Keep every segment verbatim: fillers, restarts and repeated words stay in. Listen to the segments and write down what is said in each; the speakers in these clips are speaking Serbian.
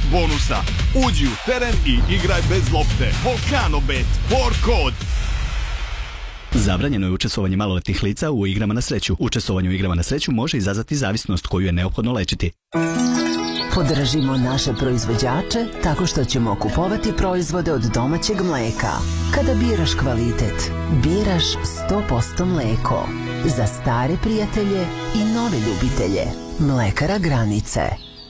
bonusa. Uđi u teren i igraj bez lopte. Volkanobet, for kod. Zabranjeno je učestvovanje maloletnih lica u igrama na sreću. Učestvovanje u igrama na sreću može izazvati zavisnost koju je neophodno lečiti. Podržimo naše proizvođače tako što ćemo kupovati proizvode od domaćeg mleka. Kada biraš kvalitet, biraš sto posto mleko. Za stare prijatelje i nove ljubitelje. Mlekara Granice.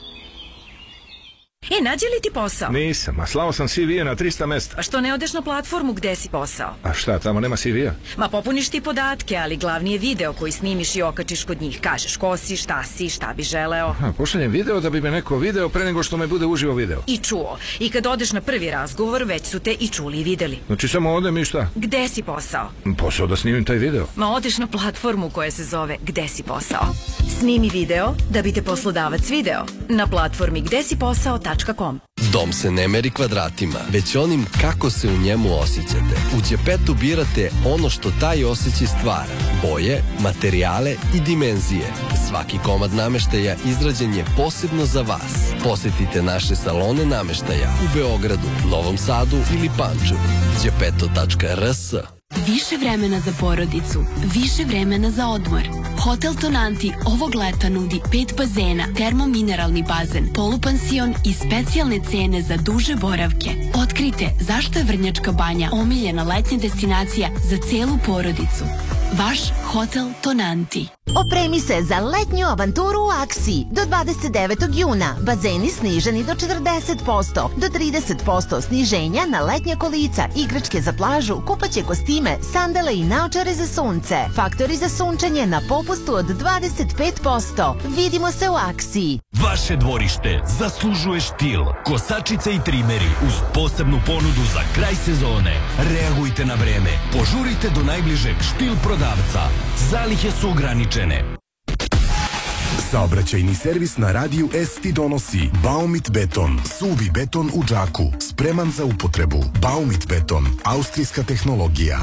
E, nađe li ti posao? Nisam, a slao sam C V na trista mesta. A što ne odeš na platformu gde si posao? A šta, tamo nema C V-a? Ma popuniš ti podatke, ali glavni je video koji snimiš i okačiš kod njih. Kažeš ko si, šta si, šta bi želeo. Aha, pošaljem video da bi me neko video pre nego što me bude uživo video. I čuo. I kad odeš na prvi razgovor, već su te i čuli i videli. Znači samo odem i šta? Gde si posao? Posao da snimim taj video. Ma odeš na platformu koja se zove Gde si posao. Snimi video da bi te poslodavac video. Na platformi gde si posao tačka com. Dom se ne meri kvadratima, već onim kako se u njemu osjećate. U Đepetu birate ono što taj osjećaj stvara. Boje, materijale i dimenzije. Svaki komad nameštaja izrađen je posebno za vas. Posetite naše salone nameštaja u Beogradu, Novom Sadu ili Pančevu. đepeto tačka er es. Više vremena za porodicu, više vremena za odmor. Hotel Tonanti ovog leta nudi pet bazena, termomineralni bazen, polupansion i specijalne cene za duže boravke. Otkrite zašto je Vrnjačka Banja omiljena letnja destinacija za celu porodicu. Vaš Hotel Tonanti. Opremi se za letnju avanturu u Aksi. Do dvadeset devetog juna. Bazeni sniženi do četrdeset posto. Do trideset posto sniženja na letnja kolica, igračke za plažu, kupaće kostime, sandale i naočare za sunce. Faktori za sunčanje na popustu od dvadeset pet posto. Vidimo se u Aksi. Vaše dvorište zaslužuje štil. Kosačice i trimeri uz posebnu ponudu za kraj sezone. Reagujte na vreme. Požurite do najbližeg štil prodavca. Zalihe su ograničene. Saobraćajni servis na radiju S ti donosi Baumit beton, suvi beton u džaku, spreman za upotrebu. Baumit beton, austrijska tehnologija.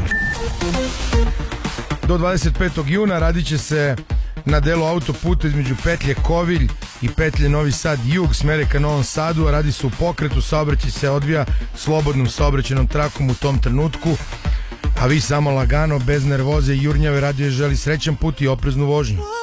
Do dvadeset petog juna radit će se na delu autoputa između petlje Kovilj i petlje Novi Sad jug, smere ka Novom Sadu, a radi se u pokretu, saobraćaj se odvija slobodnom saobraćajnom trakom u tom trenutku, a vi samo lagano, bez nervoze i jurnjave, radio je želi srećan put i opreznu vožnju.